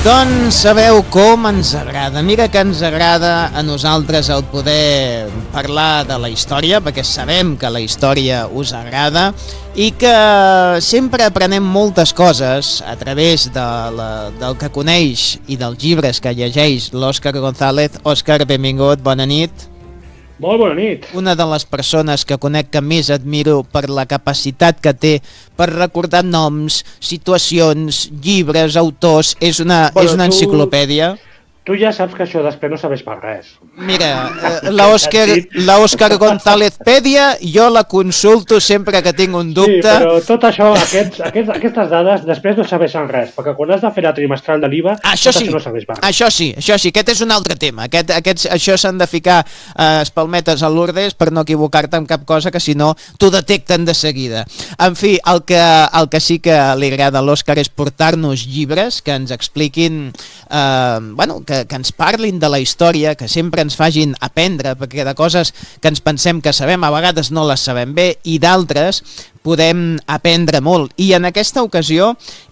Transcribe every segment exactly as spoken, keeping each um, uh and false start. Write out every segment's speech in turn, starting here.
Doncs sabeu com ens agrada. Mira que ens agrada a nosaltres el poder parlar de la història, perquè sabem que la història us agrada i que sempre aprenem moltes coses a través de la, del que coneix i dels llibres que llegeix l'Òscar González. Òscar, benvingut, bona nit. Molt bona nit. Una de les persones que conec que més admiro per la capacitat que té per recordar noms, situacions, llibres, autors, és una, bueno, és una tu, enciclopèdia. Tu ja saps que això després no sabes per res. Mira, eh, la Òscar, la Òscar Gonzálezpèdia, jo la consulto sempre que tinc un dubte. Sí, però tot això, aquests, aquests, aquestes dades, després no sabes en res, perquè quan has de fer la trimestral de l'I V A, això sí, no sabes per res. Això sí, això sí, aquest és un altre tema. Aquest, aquests, això s'han de ficar eh, espalmetes a l'Urdes per no equivocar-te en cap cosa, que si no t'ho detecten de seguida. En fi, el que, el que sí que li agrada a l'Òscar és portar-nos llibres que ens expliquin, eh, bueno, que que ens parlin de la història, que sempre ens facin aprendre, perquè de coses que ens pensem que sabem, a vegades no les sabem bé, i d'altres podem aprendre molt. I en aquesta ocasió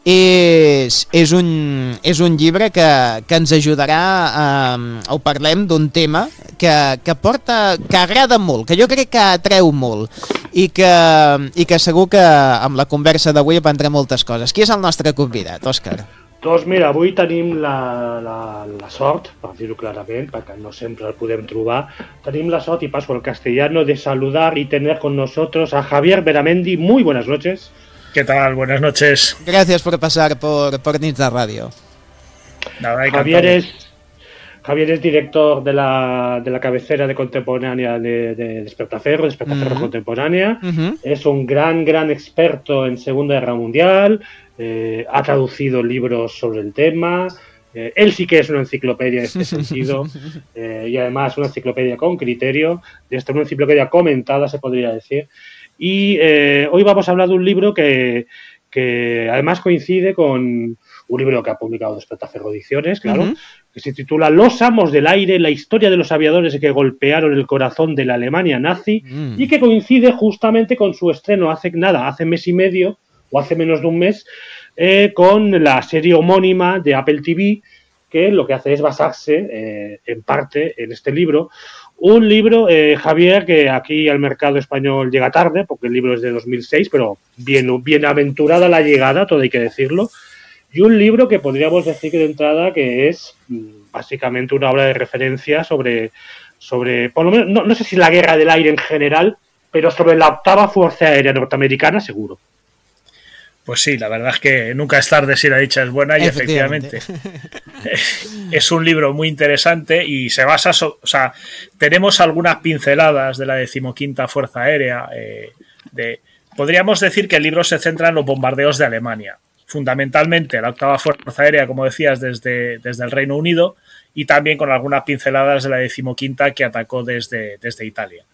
és, és, un, és un llibre que, que ens ajudarà a, a parlem d'un tema que, que porta, que agrada molt, que jo crec que atreu molt i que, i que segur que amb la conversa d'avui aprendrem moltes coses. Qui és el nostre convidat, Òscar? Doncs mira, avui tenim la, la, la sort, per dir-ho clarament, perquè no sempre el podem trobar, tenim la sort, y paso al castellano, de saludar y tener con nosotros a Javier Beramendi. Muy buenas noches. ¿Qué tal? Buenas noches. Gracias por pasar por, por Nits de Radio. Nada, Javier es, Javier es director de la, de la cabecera de contemporánea de, de Despertaferro, Despertaferro uh-huh. Contemporánea. Uh-huh. Es un gran, gran experto en Segunda Guerra Mundial. Eh, ha traducido libros sobre el tema, eh, él sí que es una enciclopedia en este sentido, eh, y además una enciclopedia con criterio, desde una enciclopedia comentada se podría decir, y eh, hoy vamos a hablar de un libro que, que además coincide con un libro que ha publicado Despertaferro Ediciones, claro, uh-huh. que se titula Los amos del aire, la historia de los aviadores que golpearon el corazón de la Alemania nazi, uh-huh. y que coincide justamente con su estreno hace nada, hace mes y medio, o hace menos de un mes, eh, con la serie homónima de Apple T V, que lo que hace es basarse, eh, en parte, en este libro. Un libro, eh, Javier, que aquí al mercado español llega tarde, porque el libro es de dos mil seis, pero bien, bienaventurada la llegada, todo hay que decirlo. Y un libro que podríamos decir que de entrada que es básicamente una obra de referencia sobre, sobre por lo menos, no, no sé si la guerra del aire en general, pero sobre la octava Fuerza Aérea Norteamericana, seguro. Pues sí, la verdad es que nunca es tarde si la dicha es buena y efectivamente, efectivamente es un libro muy interesante y se basa, so, o sea, tenemos algunas pinceladas de la decimoquinta Fuerza Aérea. Eh, de, podríamos decir que el libro se centra en los bombardeos de Alemania, fundamentalmente la octava Fuerza Aérea, como decías, desde, desde el Reino Unido, y también con algunas pinceladas de la decimoquinta que atacó desde, desde Italia.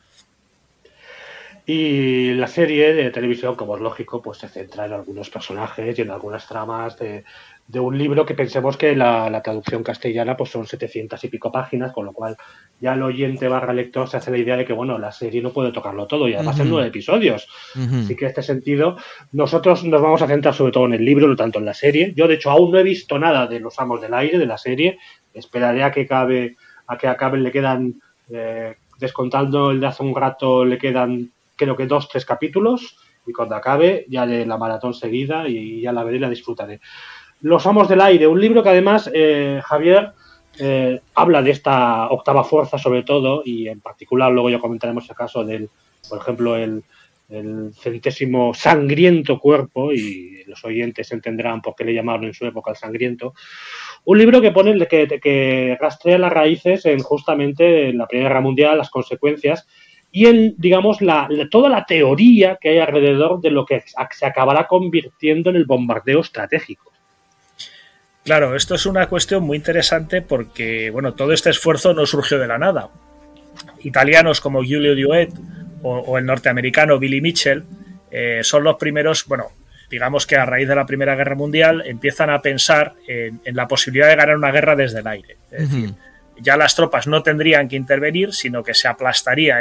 Y la serie de televisión, como es lógico, pues se centra en algunos personajes y en algunas tramas de, de un libro que pensemos que la, la traducción castellana pues son setecientas y pico páginas, con lo cual ya el oyente barra lector se hace la idea de que, bueno, la serie no puede tocarlo todo y además uh-huh. en nueve episodios. Uh-huh. Así que en este sentido, nosotros nos vamos a centrar sobre todo en el libro, no tanto en la serie. Yo, de hecho, aún no he visto nada de Los Amos del Aire, de la serie. Esperaré a que acabe, a que acaben, le quedan, eh, descontando el de hace un rato, le quedan creo que dos, tres capítulos, y cuando acabe ya haré la maratón seguida y ya la veré y la disfrutaré. Los Amos del Aire, un libro que además, eh, Javier, eh, habla de esta octava fuerza sobre todo, y en particular luego ya comentaremos el caso del, por ejemplo, el, el centésimo sangriento cuerpo, y los oyentes entenderán por qué le llamaron en su época el sangriento. Un libro que pone, que, que rastrea las raíces en justamente en la Primera Guerra Mundial, las consecuencias, y en, digamos, la, la, toda la teoría que hay alrededor de lo que se acabará convirtiendo en el bombardeo estratégico. Claro, esto es una cuestión muy interesante porque, bueno, todo este esfuerzo no surgió de la nada. Italianos como Giulio Douhet o, o el norteamericano Billy Mitchell eh, son los primeros, bueno, digamos que a raíz de la Primera Guerra Mundial empiezan a pensar en, en la posibilidad de ganar una guerra desde el aire. Es uh-huh. decir, ya las tropas no tendrían que intervenir, sino que se aplastaría